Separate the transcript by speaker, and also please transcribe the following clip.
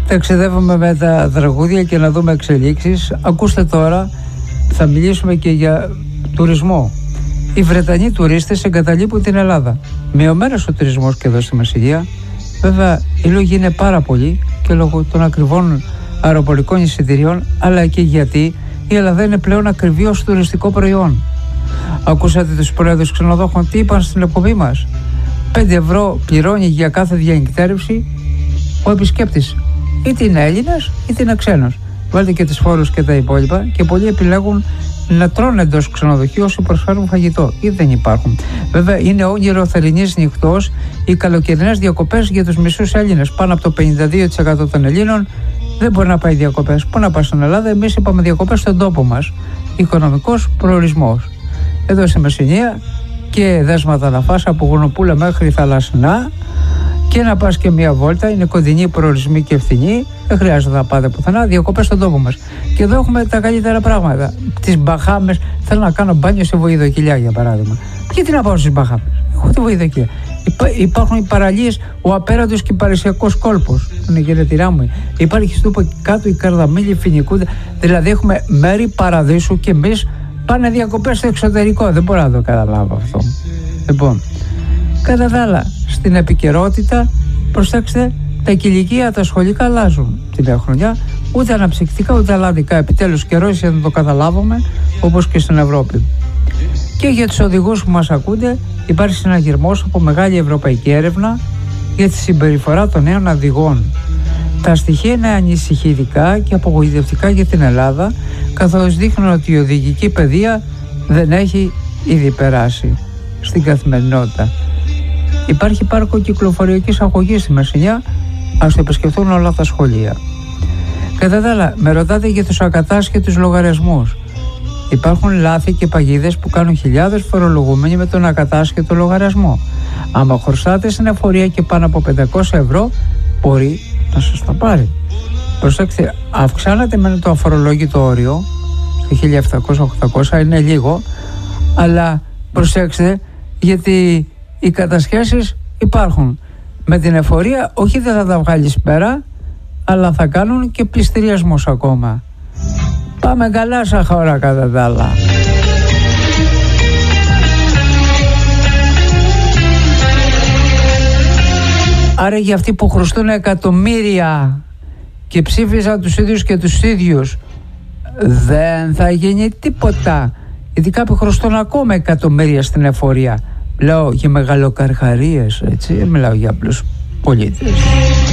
Speaker 1: ταξιδεύουμε με τα τραγούδια και να δούμε εξελίξεις. Ακούστε τώρα, θα μιλήσουμε και για τουρισμό. Οι Βρετανοί τουρίστες εγκαταλείπουν την Ελλάδα. Μειωμένος ο τουρισμός και εδώ στη Μασσηγεία. Βέβαια, οι λόγοι είναι πάρα πολλοί και λόγω των ακριβών αεροπορικών εισιτηριών, αλλά και γιατί η Ελλάδα είναι πλέον ακριβή ως τουριστικό προϊόν. Ακούσατε τους πρόεδρους ξενοδόχων τι είπαν στην εκπομπή μας. 5 ευρώ πληρώνει για κάθε διανυκτέρευση ο επισκέπτης. Είτε είναι Έλληνας είτε είναι ξένος. Βάλτε και τις φόρους και τα υπόλοιπα, και πολλοί επιλέγουν να τρώνε εντός ξενοδοχείου όσοι προσφέρουν φαγητό ή δεν υπάρχουν. Βέβαια, είναι όνειρο θερινής νυχτός οι καλοκαιρινές διακοπές για τους μισούς Έλληνες. Πάνω από το 52% των Ελλήνων δεν μπορεί να πάει διακοπές. Πού να πάει στην Ελλάδα? Εμείς είπαμε διακοπές στον τόπο μας. Οικονομικός προορισμός. Εδώ στη Μεσσηνία και δέσματα να φας από Γουνοπούλα μέχρι Θαλασσινά, και να πας και μια βόλτα. Είναι κοντινή προορισμοί και ευθυνή. Δεν χρειάζεται να πάτε πουθενά. Διακοπές στον τόπο μας. Και εδώ έχουμε τα καλύτερα πράγματα. Τις Μπαχάμες. Θέλω να κάνω μπάνιο σε βοηδοκυλιά, για παράδειγμα. Γιατί να πάω στις Μπαχάμες? Έχω τη βοηδοκυλιά. Υπάρχουν οι παραλίες, ο απέραντος και παρισιακός κόλπος. Είναι γενετηρά μου. Υπάρχει στο κάτω η Καρδαμίλη, Φοινικούδα. Δηλαδή έχουμε μέρη παραδείσου και εμείς πάνε διακοπές στο εξωτερικό. Δεν μπορώ να το καταλάβω αυτό. Λοιπόν, κατά τα άλλα, στην επικαιρότητα, προσέξτε, τα κηλικεία, τα σχολικά αλλάζουν τη νέα χρονιά. Ούτε αναψυκτικά ούτε αλλαντικά. Επιτέλους καιρός για να το καταλάβουμε, όπως και στην Ευρώπη. Και για τους οδηγούς που μας ακούτε, υπάρχει συναγερμός από μεγάλη ευρωπαϊκή έρευνα για τη συμπεριφορά των νέων οδηγών. Τα στοιχεία είναι ανησυχητικά και απογοητευτικά για την Ελλάδα, καθώς δείχνουν ότι η οδηγική παιδεία δεν έχει ήδη περάσει στην καθημερινότητα. Υπάρχει πάρκο κυκλοφοριακής αγωγής στη Μεσσηνιά, ας το επισκεφτούν όλα τα σχολεία. Κατά τα άλλα, με ρωτάτε για τους ακατάσχετους λογαριασμούς. Υπάρχουν λάθη και παγίδες που κάνουν χιλιάδες φορολογούμενοι με τον ακατάσχετο λογαριασμό. Άμα χρωστάτε στην εφορία και πάνω από 500 ευρώ, μπορεί να σας τα πάρει. Προσέξτε, αυξάνεται με το αφορολόγητο όριο στο 1700-800, είναι λίγο, αλλά προσέξτε, γιατί οι κατασχέσεις υπάρχουν. Με την εφορία όχι, δεν θα τα βγάλεις πέρα, αλλά θα κάνουν και πληστηριασμούς ακόμα. Πάμε καλά σαν χώρα κατά τα άλλα. Άρα για αυτοί που χρωστούν εκατομμύρια και ψήφισαν τους ίδιους και τους ίδιους, δεν θα γίνει τίποτα. Γιατί κάποιοι χρωστούν ακόμα εκατομμύρια στην εφορία. Λέω για μεγαλοκαρχαρίες, έτσι, μιλάω για απλούς πολίτες.